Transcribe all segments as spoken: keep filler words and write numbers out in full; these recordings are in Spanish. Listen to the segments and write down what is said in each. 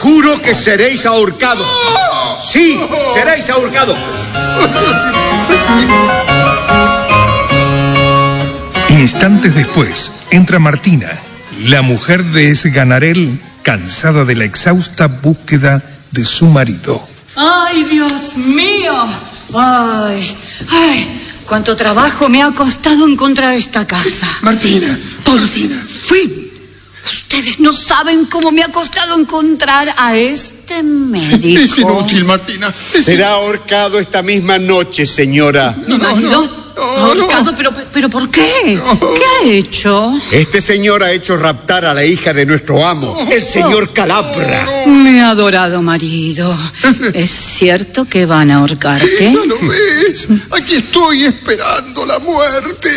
juro que seréis ahorcados. Sí, seréis ahorcados. Instantes después, entra Martina, la mujer de Sganarelle, cansada de la exhausta búsqueda de su marido. ¡Ay, Dios mío! ¡Ay! ¡Ay! ¡Cuánto trabajo me ha costado encontrar esta casa! Martina, por fin. ¡Fin! Ustedes no saben cómo me ha costado encontrar a este médico. Es inútil, Martina. Es Será ahorcado esta misma noche, señora. ¿Mi marido? ¿Ahorcado? No. ¿Pero, pero por qué? No. ¿Qué ha hecho? Este señor ha hecho raptar a la hija de nuestro amo, el señor Calabra. Mi adorado marido. ¿Es cierto que van a ahorcarte? ¿Ya lo ves? Aquí estoy esperando la muerte.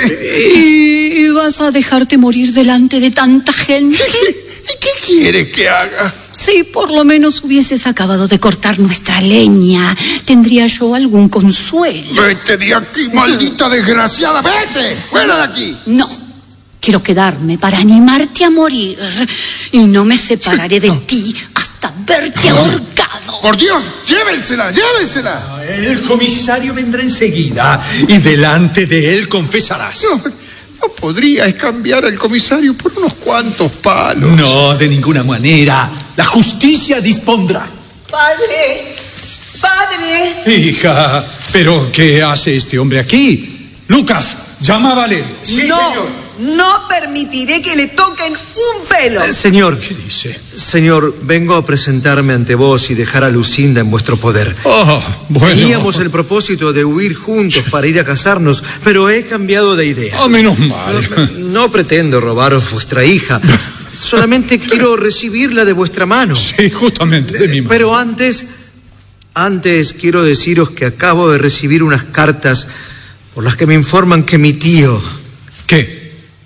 ¿Y vas a dejarte morir delante de tanta gente? ¿Y qué quieres que haga? Si por lo menos hubieses acabado de cortar nuestra leña, tendría yo algún consuelo. Vete de aquí, maldita desgraciada. ¡Vete! ¡Fuera de aquí! No. Quiero quedarme para animarte a morir. Y no me separaré de ti hasta verte ahorcado. ¡Por Dios! ¡Llévensela! ¡Llévensela! El comisario vendrá enseguida y delante de él confesarás. No. No podrías cambiar al comisario por unos cuantos palos. No, de ninguna manera. La justicia dispondrá. Padre, padre. Hija, ¿pero qué hace este hombre aquí? Lucas, llama a Valerio. Sí, no, señor. No permitiré que le toquen un pelo. Eh, señor, ¿qué dice? Señor, vengo a presentarme ante vos y dejar a Lucinda en vuestro poder. Oh, bueno. Teníamos el propósito de huir juntos para ir a casarnos, pero he cambiado de idea. Oh, menos mal. No, no pretendo robaros vuestra hija. Solamente quiero recibirla de vuestra mano. Sí, justamente de mi mano. Pero antes, antes quiero deciros que acabo de recibir unas cartas por las que me informan que mi tío... ¿Qué?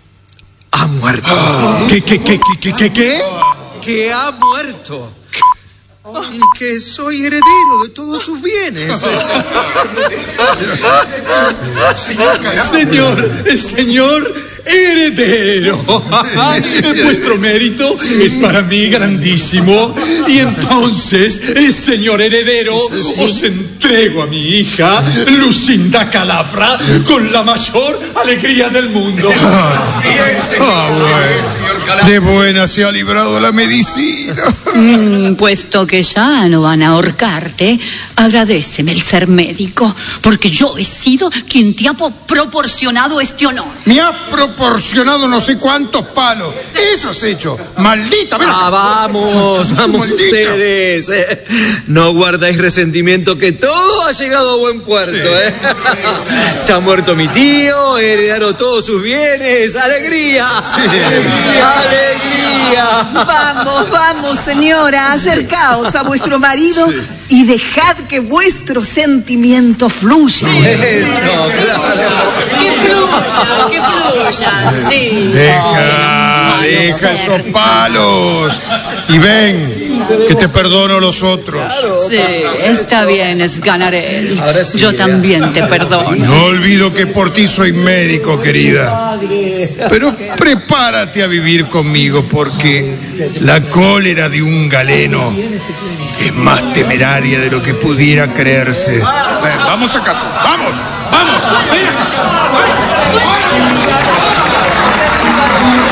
Ha muerto. Ah, ¿Qué, qué, qué, qué, qué, qué? Que ha muerto. Y que soy heredero de todos sus bienes. Señor, señor heredero. Vuestro mérito es para mí grandísimo. Y entonces, señor heredero, os entrego a mi hija, Lucinda Calabra, con la mayor alegría del mundo. Ah, bueno. De buena se ha librado la medicina. Mm, puesto que ya no van a ahorcarte, agradéceme el ser médico, porque yo he sido quien te ha proporcionado este honor. Me ha proporcionado no sé cuántos palos. Eso has hecho. Maldita. Ven ah, vamos, vamos Maldita. ustedes. Eh. No guardáis resentimiento, que todo ha llegado a buen puerto. Sí. Eh. Se ha muerto mi tío, heredaron todos sus bienes. ¡Alegría! Sí. ¡Alegría! ¡Alegría! Vamos, vamos, señora, acercaos a vuestro marido sí. y dejad que vuestros sentimientos fluyan. Sí. Eso, claro. Que fluyan, que fluyan, sí. Deja, deja esos palos. Y ven, que te perdono los otros. Sí, está bien, Sganarelle. Sí, Yo también te perdono. No olvido que por ti soy médico, querida. Pero prepárate a vivir conmigo, porque la cólera de un galeno es más temeraria de lo que pudiera creerse. Ven, vamos a casa, vamos, vamos. Ven.